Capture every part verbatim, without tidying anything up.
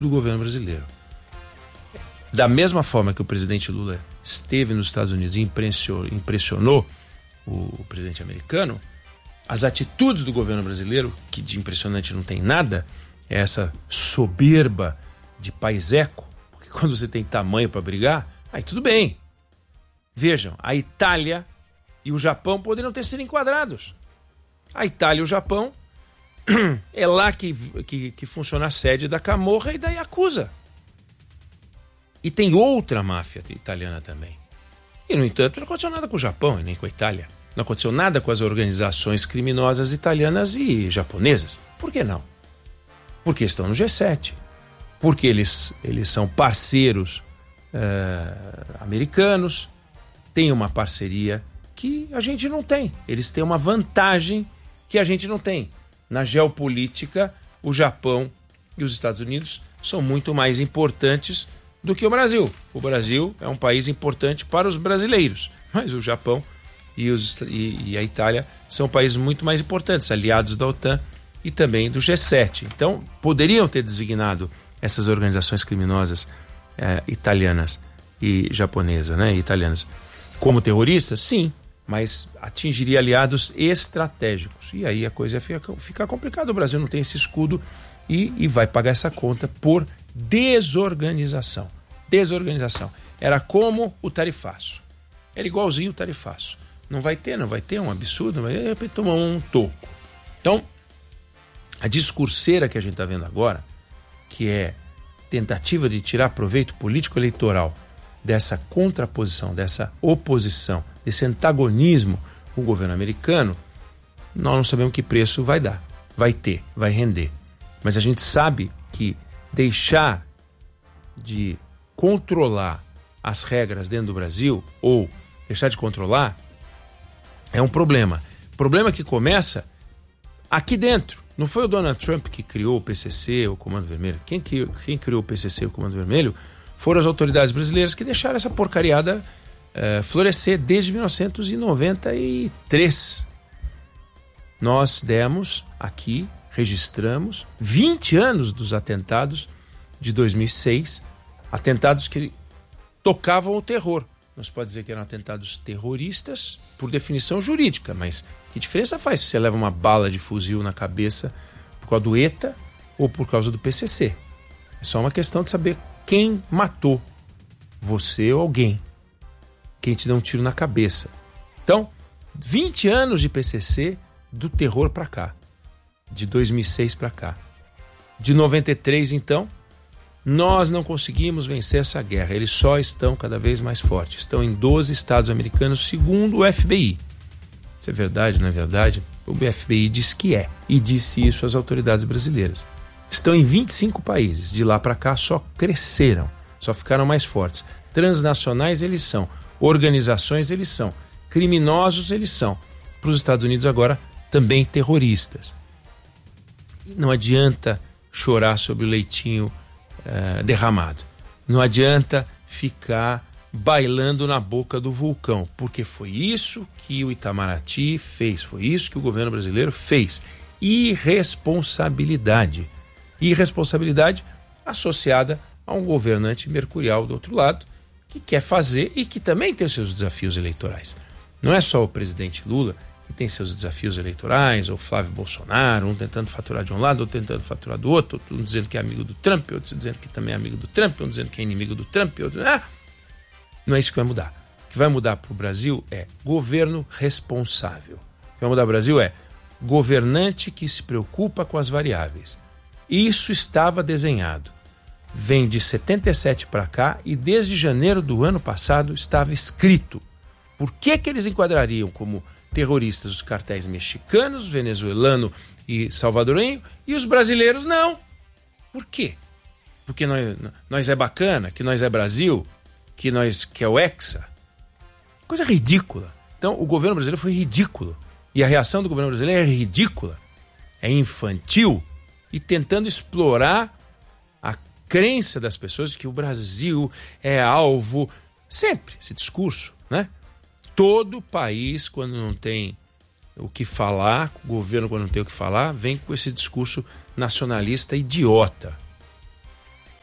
do governo brasileiro. Da mesma forma que o presidente Lula esteve nos Estados Unidos e impressionou, impressionou o presidente americano, as atitudes do governo brasileiro, que de impressionante não tem nada, é essa soberba de paiseco, porque quando você tem tamanho para brigar, aí tudo bem. Vejam, a Itália e o Japão poderiam ter sido enquadrados. A Itália e o Japão é lá que, que, que funciona a sede da Camorra e da Yakuza. E tem outra máfia italiana também. E, no entanto, não aconteceu nada com o Japão e nem com a Itália. Não aconteceu nada com as organizações criminosas italianas e japonesas. Por que não? Porque estão no G sete. Porque eles, eles são parceiros é, americanos. Tem uma parceria que a gente não tem. Eles têm uma vantagem que a gente não tem. Na geopolítica, o Japão e os Estados Unidos são muito mais importantes do que o Brasil. O Brasil é um país importante para os brasileiros, mas o Japão e, os, e, e a Itália são países muito mais importantes, aliados da OTAN e também do G sete. Então, poderiam ter designado essas organizações criminosas eh, italianas e japonesas, né, italianas, como terroristas? Sim, mas atingiria aliados estratégicos. E aí a coisa fica, fica complicada. O Brasil não tem esse escudo e, e vai pagar essa conta por desorganização. Desorganização. Era como o tarifaço. Era igualzinho o tarifaço. Não vai ter, não vai ter, um absurdo, vai de repente tomar um toco. Então, a discurseira que a gente está vendo agora, que é tentativa de tirar proveito político-eleitoral dessa contraposição, dessa oposição, desse antagonismo com o governo americano, nós não sabemos que preço vai dar, vai ter, vai render. Mas a gente sabe que deixar de controlar as regras dentro do Brasil, ou deixar de controlar, é um problema. Problema que começa aqui dentro. Não foi o Donald Trump que criou o P C C, o Comando Vermelho. Quem, que, quem criou o P C C, o Comando Vermelho, foram as autoridades brasileiras que deixaram essa porcariada uh, florescer desde mil novecentos e noventa e três. Nós demos aqui, registramos vinte anos dos atentados de dois mil e seis, atentados que tocavam o terror. Não se pode dizer que eram atentados terroristas por definição jurídica, mas que diferença faz se você leva uma bala de fuzil na cabeça por causa do ETA ou por causa do P C C? É só uma questão de saber quem matou, você ou alguém, quem te deu um tiro na cabeça. Então, vinte anos de P C C do terror para cá, de dois mil e seis para cá. De noventa e três, então, nós não conseguimos vencer essa guerra. Eles só estão cada vez mais fortes. Estão em doze estados americanos, segundo o F B I. Isso é verdade, não é verdade? O F B I diz que é, e disse isso às autoridades brasileiras. Estão em vinte e cinco países. De lá para cá só cresceram, só ficaram mais fortes. Transnacionais eles são, organizações eles são, criminosos eles são. Para os Estados Unidos agora, também terroristas. Não adianta chorar sobre o leitinho Uh, derramado. Não adianta ficar bailando na boca do vulcão, porque foi isso que o Itamaraty fez, foi isso que o governo brasileiro fez. Irresponsabilidade. Irresponsabilidade associada a um governante mercurial do outro lado, que quer fazer e que também tem os seus desafios eleitorais. Não é só o presidente Lula que tem seus desafios eleitorais, ou Flávio Bolsonaro, um tentando faturar de um lado, outro tentando faturar do outro, um dizendo que é amigo do Trump, outro dizendo que também é amigo do Trump, um dizendo que é inimigo do Trump, outro... Ah! Não é isso que vai mudar. O que vai mudar para o Brasil é governo responsável. O que vai mudar para o Brasil é governante que se preocupa com as variáveis. Isso estava desenhado. Vem de setenta e sete para cá e desde janeiro do ano passado estava escrito. Por que que eles enquadrariam como terroristas os cartéis mexicanos, venezuelano e salvadorenho, e os brasileiros não? Por quê? Porque nós, nós é bacana, que nós é Brasil, que nós que é o Hexa? Coisa ridícula. Então o governo brasileiro foi ridículo. E a reação do governo brasileiro é ridícula. É infantil e tentando explorar a crença das pessoas de que o Brasil é alvo. Sempre esse discurso, né? Todo país, quando não tem o que falar, o governo, quando não tem o que falar, vem com esse discurso nacionalista idiota.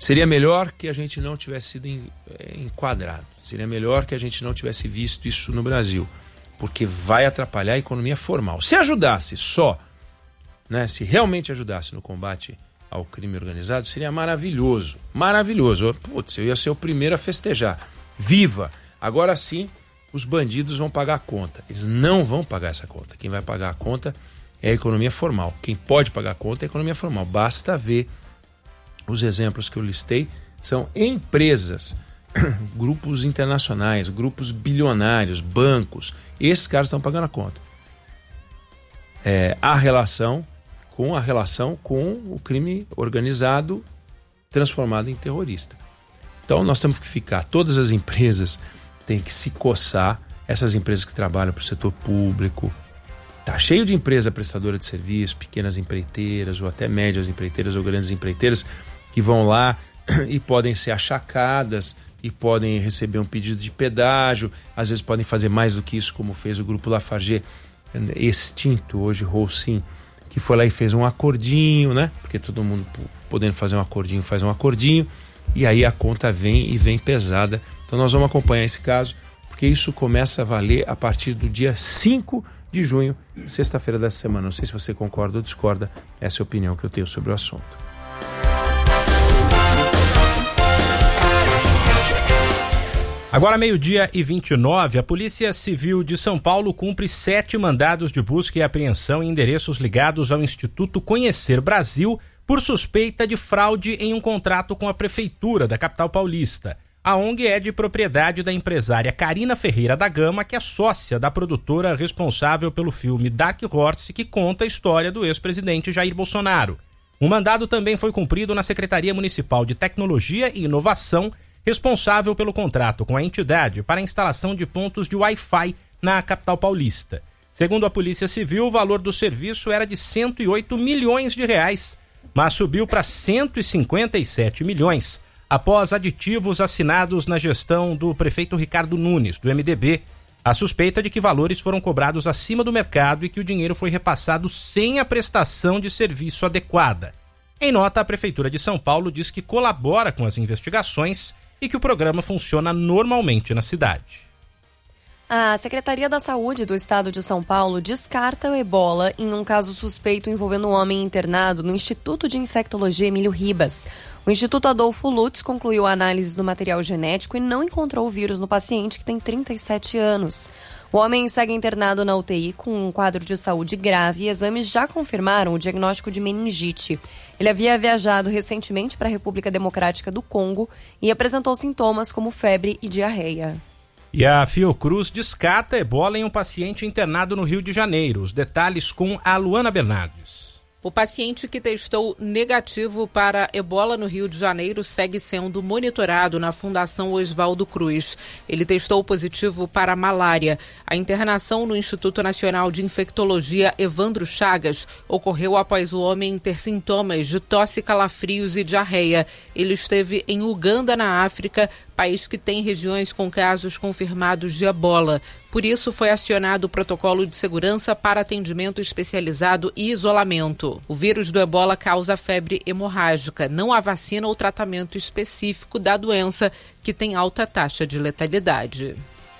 Seria melhor que a gente não tivesse sido enquadrado. Seria melhor que a gente não tivesse visto isso no Brasil. Porque vai atrapalhar a economia formal. Se ajudasse só, né, se realmente ajudasse no combate ao crime organizado, seria maravilhoso. Maravilhoso. Putz, eu ia ser o primeiro a festejar. Viva! Agora sim, os bandidos vão pagar a conta. Eles não vão pagar essa conta. Quem vai pagar a conta é a economia formal. Quem pode pagar a conta é a economia formal. Basta ver os exemplos que eu listei. São empresas, grupos internacionais, grupos bilionários, bancos. Esses caras estão pagando a conta. É, a relação com a relação com o crime organizado transformado em terrorista. Então nós temos que ficar, todas as empresas têm que se coçar, essas empresas que trabalham para o setor público. Tá cheio de empresa prestadora de serviço, pequenas empreiteiras ou até médias empreiteiras ou grandes empreiteiras que vão lá e podem ser achacadas e podem receber um pedido de pedágio, às vezes podem fazer mais do que isso, como fez o grupo Lafarget, extinto hoje, Holcim, que foi lá e fez um acordinho, né? Porque todo mundo podendo fazer um acordinho faz um acordinho, e aí a conta vem e vem pesada. Então nós vamos acompanhar esse caso, porque isso começa a valer a partir do dia cinco de junho, sexta-feira dessa semana. Não sei se você concorda ou discorda, essa é a opinião que eu tenho sobre o assunto. Agora, meio-dia e vinte e nove, a Polícia Civil de São Paulo cumpre sete mandados de busca e apreensão em endereços ligados ao Instituto Conhecer Brasil por suspeita de fraude em um contrato com a Prefeitura da capital paulista. A O N G é de propriedade da empresária Carina Ferreira da Gama, que é sócia da produtora responsável pelo filme Dark Horse, que conta a história do ex-presidente Jair Bolsonaro. O mandado também foi cumprido na Secretaria Municipal de Tecnologia e Inovação, responsável pelo contrato com a entidade para a instalação de pontos de Wi-Fi na capital paulista. Segundo a Polícia Civil, o valor do serviço era de cento e oito milhões de reais, mas subiu para cento e cinquenta e sete milhões após aditivos assinados na gestão do prefeito Ricardo Nunes, do M D B. A suspeita de que valores foram cobrados acima do mercado e que o dinheiro foi repassado sem a prestação de serviço adequada. Em nota, a Prefeitura de São Paulo diz que colabora com as investigações e que o programa funciona normalmente na cidade. A Secretaria da Saúde do Estado de São Paulo descarta o ebola em um caso suspeito envolvendo um homem internado no Instituto de Infectologia Emílio Ribas. O Instituto Adolfo Lutz concluiu a análise do material genético e não encontrou o vírus no paciente, que tem trinta e sete anos. O homem segue internado na U T I com um quadro de saúde grave e exames já confirmaram o diagnóstico de meningite. Ele havia viajado recentemente para a República Democrática do Congo e apresentou sintomas como febre e diarreia. E a Fiocruz descarta ebola em um paciente internado no Rio de Janeiro. Os detalhes com a Luana Bernardes. O paciente que testou negativo para ebola no Rio de Janeiro segue sendo monitorado na Fundação Oswaldo Cruz. Ele testou positivo para malária. A internação no Instituto Nacional de Infectologia Evandro Chagas ocorreu após o homem ter sintomas de tosse, calafrios e diarreia. Ele esteve em Uganda, na África, país que tem regiões com casos confirmados de ebola. Por isso, foi acionado o protocolo de segurança para atendimento especializado e isolamento. O vírus do ebola causa febre hemorrágica. Não há vacina ou tratamento específico da doença, que tem alta taxa de letalidade.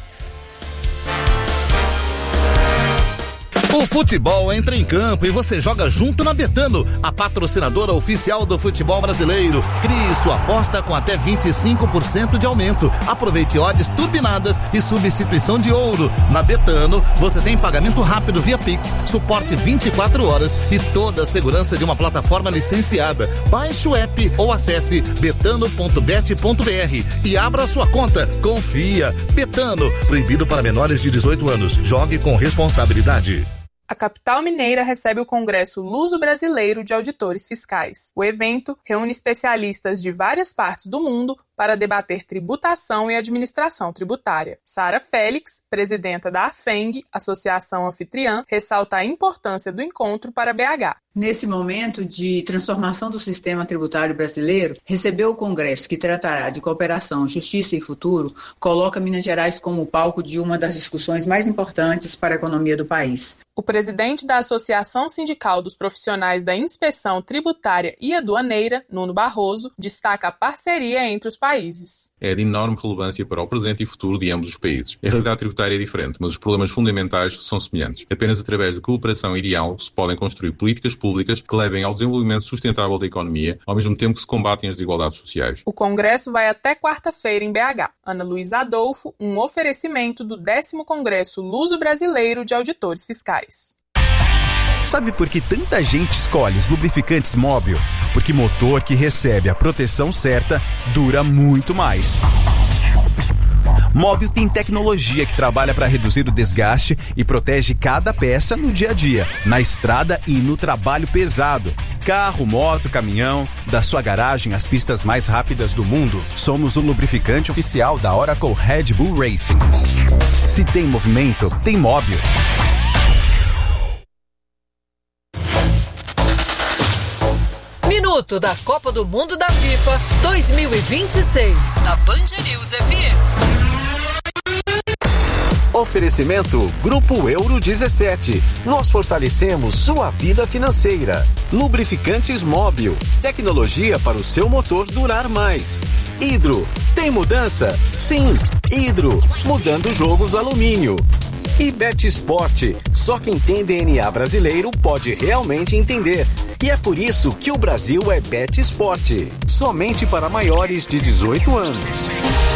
O futebol entra em campo e você joga junto na Betano, a patrocinadora oficial do futebol brasileiro. Crie sua aposta com até vinte e cinco por cento de aumento. Aproveite odds turbinadas e substituição de ouro. Na Betano, você tem pagamento rápido via Pix, suporte vinte e quatro horas e toda a segurança de uma plataforma licenciada. Baixe o app ou acesse betano ponto bet ponto b r e abra sua conta. Confia. Betano, proibido para menores de dezoito anos. Jogue com responsabilidade. A capital mineira recebe o Congresso Luso-Brasileiro de Auditores Fiscais. O evento reúne especialistas de várias partes do mundo para debater tributação e administração tributária. Sara Félix, presidenta da AFENG, Associação Anfitriã, ressalta a importância do encontro para B H. Nesse momento de transformação do sistema tributário brasileiro, receber o Congresso, que tratará de cooperação, justiça e futuro, coloca Minas Gerais como palco de uma das discussões mais importantes para a economia do país. O presidente da Associação Sindical dos Profissionais da Inspeção Tributária e Aduaneira, Nuno Barroso, destaca a parceria entre os países. É de enorme relevância para o presente e futuro de ambos os países. A realidade tributária é diferente, mas os problemas fundamentais são semelhantes. Apenas através de cooperação e diálogo se podem construir políticas públicas que levem ao desenvolvimento sustentável da economia, ao mesmo tempo que se combatem as desigualdades sociais. O Congresso vai até quarta-feira em B H. Ana Luísa Adolfo, um oferecimento do décimo Congresso Luso-Brasileiro de Auditores Fiscais. Sabe por que tanta gente escolhe os lubrificantes Móbil? Porque motor que recebe a proteção certa dura muito mais. Móbil tem tecnologia que trabalha para reduzir o desgaste e protege cada peça no dia a dia, na estrada e no trabalho pesado. Carro, moto, caminhão, da sua garagem às pistas mais rápidas do mundo, somos o lubrificante oficial da Oracle Red Bull Racing. Se tem movimento, tem Móbil. Minuto da Copa do Mundo da FIFA dois mil e vinte e seis, na Band News F M. Oferecimento Grupo Euro dezessete. Nós fortalecemos sua vida financeira. Lubrificantes Móbil. Tecnologia para o seu motor durar mais. Hidro. Tem mudança? Sim. Hidro. Mudando o jogo do alumínio. E Bet Sport. Só quem tem D N A brasileiro pode realmente entender. E é por isso que o Brasil é Bet Sport. Somente para maiores de dezoito anos.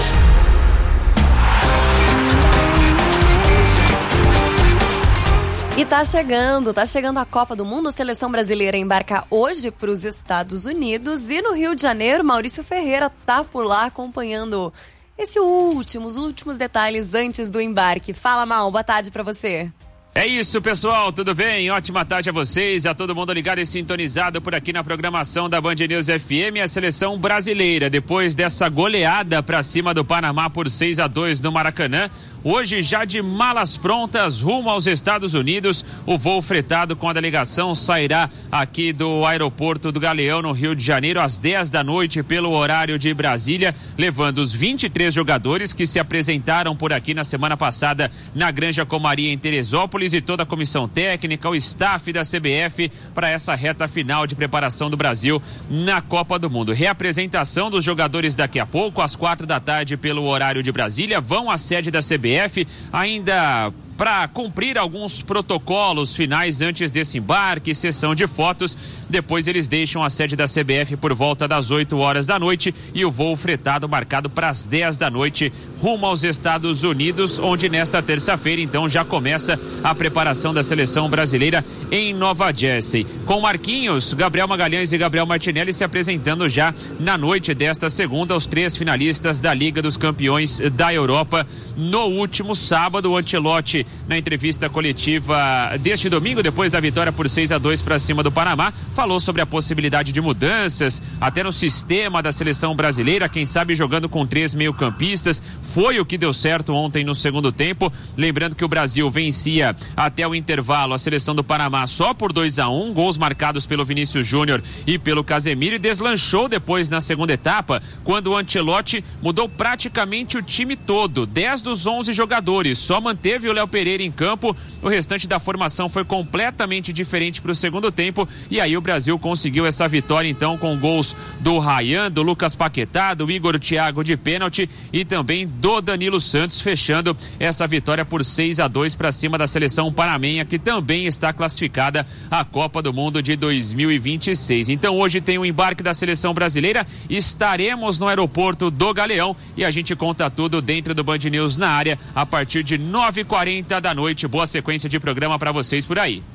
E tá chegando, tá chegando a Copa do Mundo. A seleção brasileira embarca hoje para os Estados Unidos. E no Rio de Janeiro, Maurício Ferreira tá por lá acompanhando esse último, os últimos detalhes antes do embarque. Fala, Mal, boa tarde para você. É isso, pessoal, tudo bem? Ótima tarde a vocês, a todo mundo ligado e sintonizado por aqui na programação da Band News F M. A seleção brasileira, depois dessa goleada para cima do Panamá por seis a dois no Maracanã, hoje já de malas prontas rumo aos Estados Unidos. O voo fretado com a delegação sairá aqui do aeroporto do Galeão, no Rio de Janeiro, às dez da noite pelo horário de Brasília, levando os vinte e três jogadores que se apresentaram por aqui na semana passada na Granja Comaria em Teresópolis e toda a comissão técnica, o staff da C B F para essa reta final de preparação do Brasil na Copa do Mundo. Reapresentação dos jogadores daqui a pouco, às quatro da tarde pelo horário de Brasília, vão à sede da C B F ainda para cumprir alguns protocolos finais antes desse embarque, sessão de fotos. Depois eles deixam a sede da C B F por volta das oito horas da noite e o voo fretado marcado para as dez da noite rumo aos Estados Unidos, onde nesta terça-feira então já começa a preparação da seleção brasileira em Nova Jersey, com Marquinhos, Gabriel Magalhães e Gabriel Martinelli se apresentando já na noite desta segunda, os três finalistas da Liga dos Campeões da Europa. No último sábado, o Ancelotti, na entrevista coletiva deste domingo, depois da vitória por seis a dois para cima do Panamá, falou sobre a possibilidade de mudanças até no sistema da seleção brasileira, quem sabe jogando com três meio-campistas. Foi o que deu certo ontem no segundo tempo. Lembrando que o Brasil vencia até o intervalo a seleção do Panamá só por dois a um, gols marcados pelo Vinícius Júnior e pelo Casemiro, e deslanchou depois na segunda etapa, quando o Ancelotti mudou praticamente o time todo, dez dos onze jogadores, só manteve o Léo Pereira em campo. O restante da formação foi completamente diferente para o segundo tempo, e aí o Brasil conseguiu essa vitória então com gols do Ryan, do Lucas Paquetá, do Igor Thiago de pênalti e também do Danilo Santos, fechando essa vitória por seis a dois para cima da seleção panamenha, que também está classificada à Copa do Mundo de dois mil e vinte e seis. Então hoje tem o embarque da seleção brasileira, estaremos no aeroporto do Galeão e a gente conta tudo dentro do Band News na área a partir de nove e quarenta da noite. Boa sequência de programa para vocês por aí.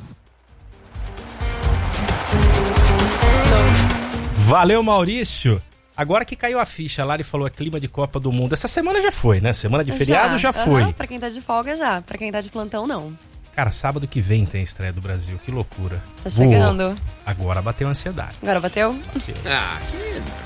Valeu, Maurício. Agora que caiu a ficha, a Lari falou é clima de Copa do Mundo. Essa semana já foi, né? Semana de feriado já, já foi. Uhum, pra quem tá de folga já, pra quem tá de plantão não. Cara, sábado que vem tem a estreia do Brasil, que loucura. Tá chegando. Boa. Agora bateu a ansiedade. Agora bateu? Bateu. Ah, que...